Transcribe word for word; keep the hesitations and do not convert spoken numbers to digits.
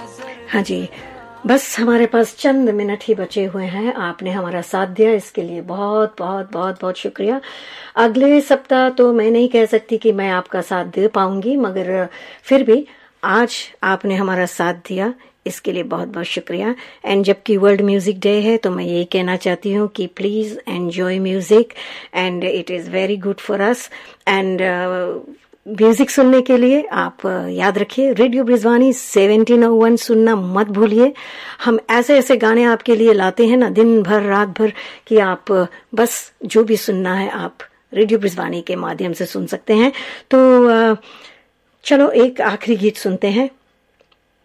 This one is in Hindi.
हाँ जी, बस हमारे पास चंद मिनट ही बचे हुए हैं। आपने हमारा साथ दिया, इसके लिए बहुत बहुत बहुत बहुत शुक्रिया। अगले सप्ताह तो मैं नहीं कह सकती कि मैं आपका साथ दे पाऊंगी, मगर फिर भी आज आपने हमारा साथ दिया, इसके लिए बहुत बहुत शुक्रिया। एंड जबकि वर्ल्ड म्यूजिक डे है तो मैं यही कहना चाहती हूँ कि please enjoy music and it is very good for us. And music सुनने के लिए आप याद रखिए रेडियो ब्रिजवानी सेवनटीन ओ वन सुनना मत भूलिए। हम ऐसे ऐसे गाने आपके लिए लाते हैं ना दिन भर रात भर कि आप बस जो भी सुनना है आप रेडियो ब्रिजवानी के माध्यम से सुन सकते हैं। तो चलो एक आखिरी गीत सुनते हैं।